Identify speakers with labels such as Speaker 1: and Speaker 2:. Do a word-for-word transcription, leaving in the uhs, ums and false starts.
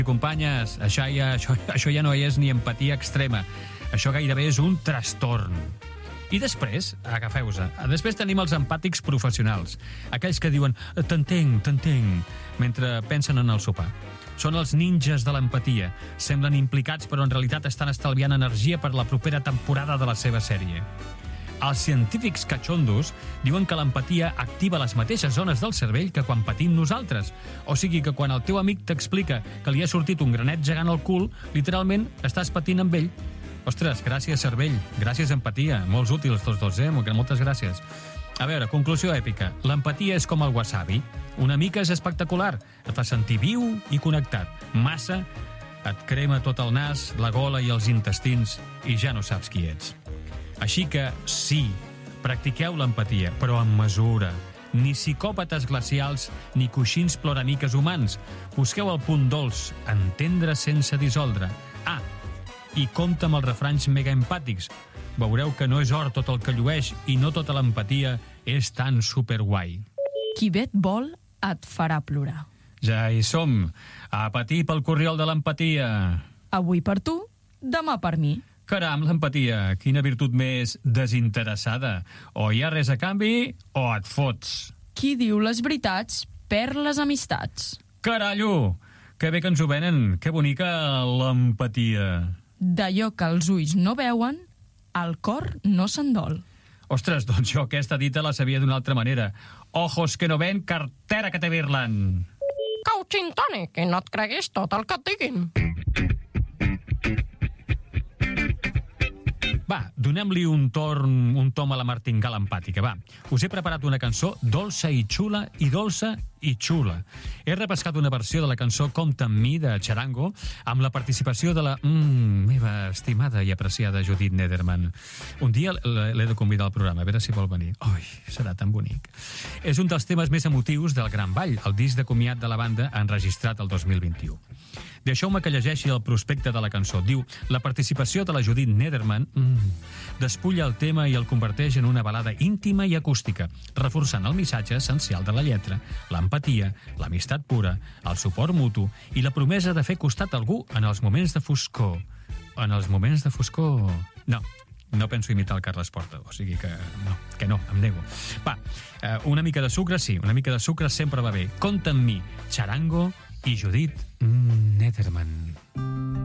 Speaker 1: Companyes, això ja, això, això ja no és ni empatia extrema. Això gairebé és un trastorn. I després, agafeu-se, després tenim els empàtics professionals, aquells que diuen t'entenc, t'entenc, mentre pensen en el sopar. Són els ninjas de l'empatia. Semblen implicats, però en realitat estan estalviant energia per la propera temporada de la seva sèrie. Els científics catxondos diuen que l'empatia activa les mateixes zones del cervell que quan patim nosaltres. O sigui que quan el teu amic t'explica que li ha sortit un granet gegant al cul, literalment estàs patint amb ell. Ostres, gràcies cervell, gràcies empatia, molts útils tots dos, eh? Moltes gràcies. A veure, conclusió èpica. L'empatia és com el wasabi. Una mica és espectacular, et fa sentir viu i connectat. Massa, et crema tot el nas, la gola i els intestins i ja no saps qui ets. Així que, sí, practiqueu l'empatia, però amb mesura. Ni psicòpates glacials, ni coixins ploramiques humans. Busqueu el punt dolç, entendre sense dissoldre. Ah, i compta amb els refranys mega empàtics. Veureu que no és or tot el que llueix i no tota l'empatia és tan superguai.
Speaker 2: Qui bé et vol, et farà plorar.
Speaker 1: Ja hi som. A patir pel corriol de l'empatia.
Speaker 2: Avui per tu, demà per mi.
Speaker 1: Caram, l'empatia, quina virtut més desinteressada. O hi ha res a canvi, o et fots.
Speaker 2: Qui diu les veritats perd les amistats.
Speaker 1: Carallo! Que bé que ens ho venen, que bonica l'empatia.
Speaker 2: D'allò que els ulls no veuen, el cor no se'n dol.
Speaker 1: Ostres, doncs jo aquesta dita la sabia d'una altra manera. Ojos que no ven, cartera que te virlen.
Speaker 3: Cauchintoni, que no et creguis tot el que et diguin.
Speaker 1: Va, donem-li un torn, un tom a la martingala empàtica, va. Us he preparat una cançó dolça i xula i dolça i xula. He repescat una versió de la cançó Compta amb mi, de Charango, amb la participació de la mm, meva estimada i apreciada Judith Nederman. Un dia l'he de convidar al programa, a veure si vol venir. Ui, serà tan bonic. És un dels temes més emotius del Gran Ball, el disc de comiat de la banda enregistrat el dos mil vint-i-u. Deixeu-me que llegeixi el prospecte de la cançó. Diu, la participació de la Judith Nederman mm, despulla el tema i el converteix en una balada íntima i acústica, reforçant el missatge essencial de la lletra, l'empatia, l'amistat pura, el suport mutu i la promesa de fer costat a algú en els moments de foscor. En els moments de foscor... No, no penso imitar el Carles Porta, o sigui que no, que no, em nego. Va, una mica de sucre, sí, una mica de sucre sempre va bé. Compta amb mi, Charango i Judith Nederman.